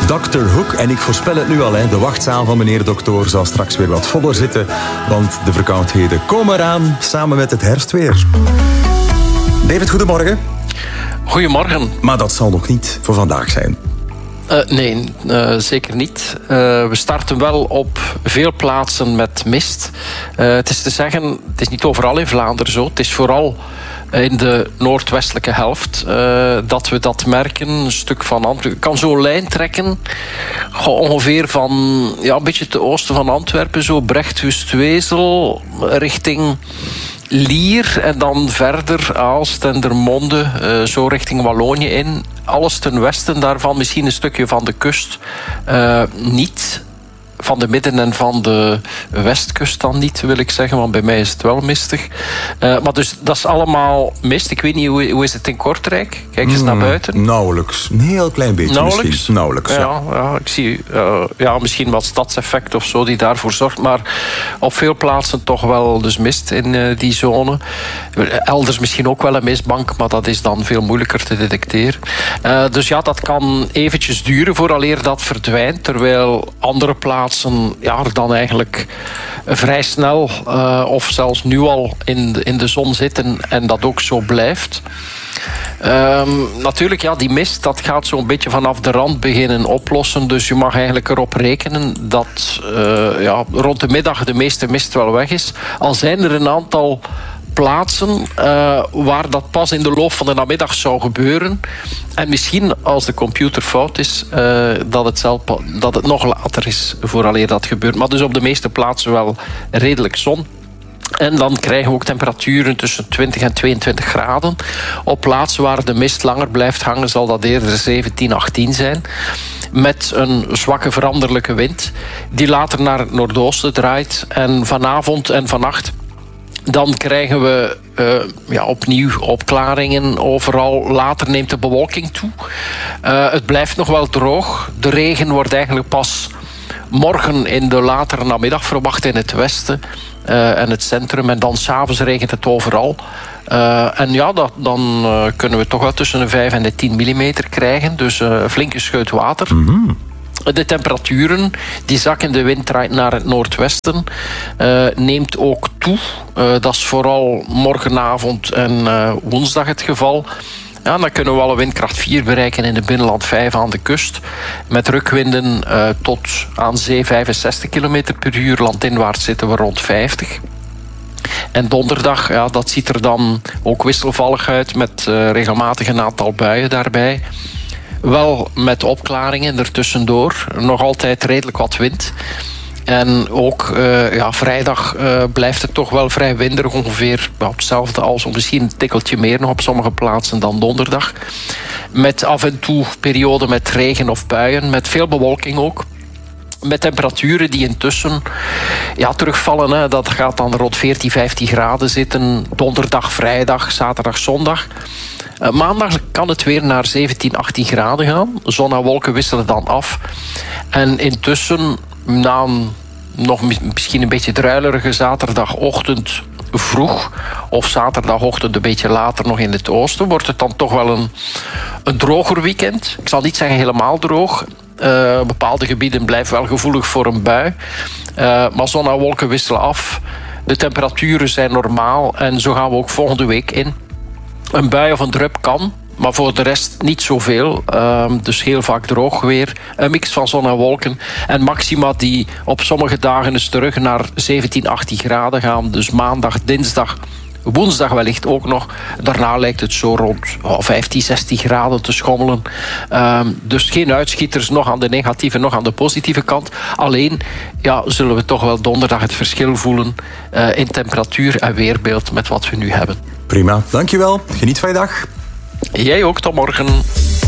Dr. Hook. En ik voorspel het nu al, hè. De wachtzaal van meneer Dokter zal straks weer wat voller zitten. Want de verkoudheden komen eraan, samen met het herfstweer. David, goedemorgen. Goedemorgen. Maar dat zal nog niet voor vandaag zijn. Nee, zeker niet. We starten wel op veel plaatsen met mist. Het is te zeggen, het is niet overal in Vlaanderen zo. Het is vooral in de noordwestelijke helft dat we dat merken. Een stuk van Antwerpen. Ik kan zo'n lijn trekken. Ongeveer van een beetje ten oosten van Antwerpen. Zo Brecht-Wust-Wezel richting Lier. En dan verder Aalst en Dermonde. Zo richting Wallonië in. Alles ten westen daarvan. Misschien een stukje van de kust. Niet van de midden- en van de westkust dan niet, wil ik zeggen. Want bij mij is het wel mistig. Maar dus dat is allemaal mist. Ik weet niet, hoe is het in Kortrijk? Kijk eens naar buiten. Nauwelijks. Een heel klein beetje misschien. Nauwelijks, ja. Ik zie misschien wat stadseffect of zo die daarvoor zorgt. Maar op veel plaatsen toch wel dus mist in die zone. Elders misschien ook wel een mistbank, maar dat is dan veel moeilijker te detecteren. Dus ja, dat kan eventjes duren vooraleer dat verdwijnt. Terwijl andere plaatsen er dan eigenlijk vrij snel of zelfs nu al in de zon zitten en dat ook zo blijft. Natuurlijk, die mist dat gaat zo'n beetje vanaf de rand beginnen oplossen. Dus je mag eigenlijk erop rekenen dat rond de middag de meeste mist wel weg is. Al zijn er een aantal plaatsen waar dat pas in de loop van de namiddag zou gebeuren. En misschien, als de computer fout is, dat het nog later is vooraleer dat gebeurt. Maar dus op de meeste plaatsen wel redelijk zon. En dan krijgen we ook temperaturen tussen 20 en 22 graden. Op plaatsen waar de mist langer blijft hangen zal dat eerder 17, 18 zijn. Met een zwakke veranderlijke wind die later naar het noordoosten draait. En vanavond en vannacht dan krijgen we opnieuw opklaringen overal. Later neemt de bewolking toe. Het blijft nog wel droog. De regen wordt eigenlijk pas morgen in de latere namiddag verwacht in het westen en het centrum. En dan 's avonds regent het overal. Dan kunnen we toch wel tussen de 5 en de 10 millimeter krijgen. Dus een flinke scheut water. Mm-hmm. De temperaturen, die zakkende wind draait naar het noordwesten, neemt ook toe. Dat is vooral morgenavond en woensdag het geval. Ja, dan kunnen we al een windkracht 4 bereiken in het binnenland, 5 aan de kust. Met rukwinden tot aan zee 65 km per uur. Landinwaarts zitten we rond 50. En donderdag, dat ziet er dan ook wisselvallig uit met regelmatig een aantal buien daarbij. Wel met opklaringen ertussendoor. Nog altijd redelijk wat wind. En ook vrijdag blijft het toch wel vrij winderig. Ongeveer hetzelfde als, misschien een tikkeltje meer nog op sommige plaatsen dan donderdag. Met af en toe perioden met regen of buien. Met veel bewolking ook. Met temperaturen die intussen terugvallen. Hè. Dat gaat dan rond 14, 15 graden zitten. Donderdag, vrijdag, zaterdag, zondag. Maandag kan het weer naar 17, 18 graden gaan. Zon en wolken wisselen dan af. En intussen, na een nog misschien een beetje druilerige zaterdagochtend vroeg, of zaterdagochtend een beetje later nog in het oosten, wordt het dan toch wel een droger weekend. Ik zal niet zeggen helemaal droog. Bepaalde gebieden blijven wel gevoelig voor een bui. Maar zon en wolken wisselen af. De temperaturen zijn normaal. En zo gaan we ook volgende week in. Een bui of een drup kan, maar voor de rest niet zoveel. Dus heel vaak droog weer. Een mix van zon en wolken. En maxima die op sommige dagen eens terug naar 17, 18 graden gaan. Dus maandag, dinsdag, woensdag wellicht ook nog. Daarna lijkt het zo rond 15, 16 graden te schommelen. Dus geen uitschieters, nog aan de negatieve, nog aan de positieve kant. Alleen zullen we toch wel donderdag het verschil voelen in temperatuur en weerbeeld met wat we nu hebben. Prima, dankjewel. Geniet van je dag. Jij ook, tot morgen.